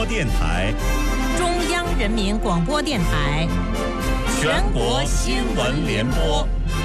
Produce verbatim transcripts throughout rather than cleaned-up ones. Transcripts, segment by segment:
电台、 中央人民广播电台、 全国新闻联播。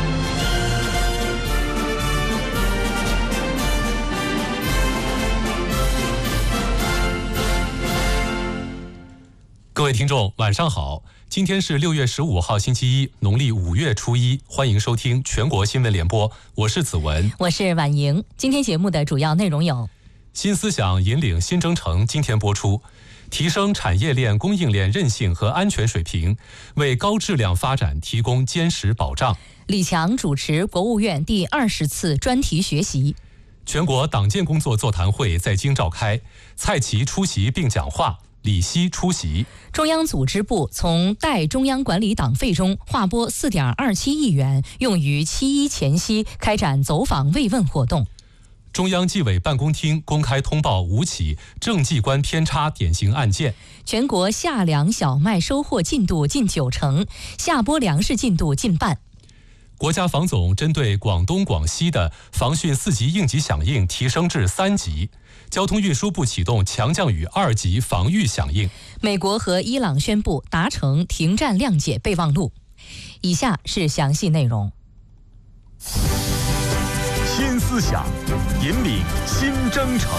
各位听众，晚上好！今天是六月十五号，星期一，农历五月初一，欢迎收听全国新闻联播，我是子文， 我是婉莹。今天节目的主要内容有： 新思想引领新征程，今天播出；提升产业链、供应链韧性和安全水平，为高质量发展提供坚实保障。 李强主持国务院第二十次专题学习。 全国党建工作座谈会在京召开，蔡奇出席并讲话。李希出席。 中央组织部从代中央管理党费中划拨 四点二七亿元，用于七一前夕开展走访慰问活动。 中央纪委办公厅公开通报五起政绩观偏差典型案件。 全国夏粮小麦收获进度近九成，下播粮食进度近半。 国家防总针对广东、广西的防汛四级应急响应提升至三级。交通运输部启动强降雨二级防御响应。 美国和伊朗宣布达成停战谅解备忘录。以下是详细内容。 新思想引领新征程。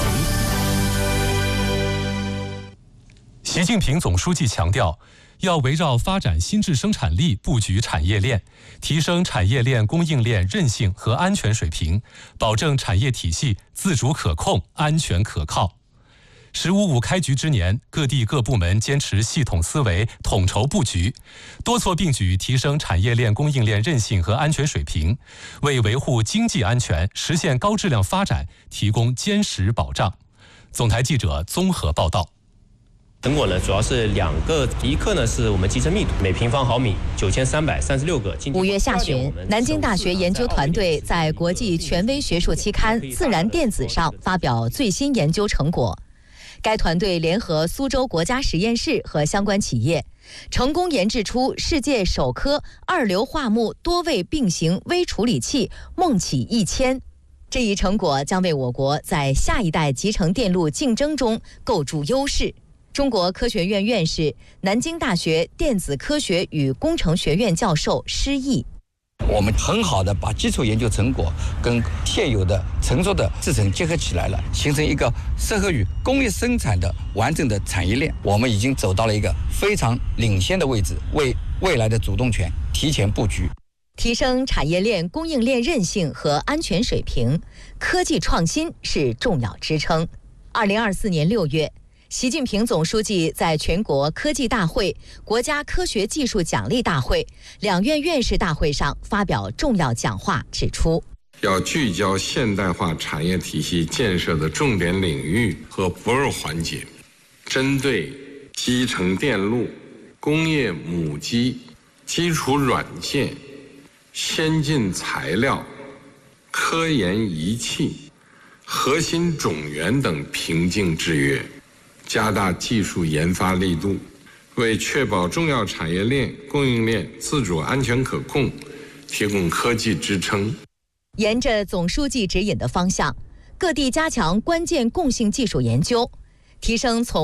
习近平总书记强调，要围绕发展新质生产力布局产业链，提升产业链供应链韧性和安全水平，保证产业体系自主可控、安全可靠。十五五开局之年，各地各部门坚持系统思维、统筹布局，多措并举提升产业链供应链韧性和安全水平，为维护经济安全、实现高质量发展提供坚实保障。总台记者综合报道。 成果呢，主要是两个，第一课呢是我们集成密度，每平方毫米九千三百三十六个。 五月下旬，南京大学研究团队在国际权威学术期刊《自然电子》上发表最新研究成果。该团队联合苏州国家实验室和相关企业，成功研制出世界首颗二硫化钼多位并行微处理器梦起一千。这一成果将为我国在下一代集成电路竞争中构筑优势。中国科学院院士、南京大学电子科学与工程学院教授施毅： 我们很好的把基础研究成果跟现有的成熟的制程结合起来了，形成一个适合于工业生产的完整的产业链。我们已经走到了一个非常领先的位置，为未来的主动权提前布局。 提升产业链供应链韧性和安全水平，科技创新是重要支撑。二零二四年六月，习近平总书记在全国科技大会、国家科学技术奖励大会、两院院士大会上发表重要讲话，指出， 要聚焦现代化产业体系建设的重点领域和薄弱环节，针对集成电路、工业母机、基础软件、先进材料、科研仪器、核心种源等瓶颈制约，加大技术研发力度，为确保重要产业链供应链自主安全可控提供科技支撑。 沿着总书记指引的方向，各地加强关键共性技术研究，提升从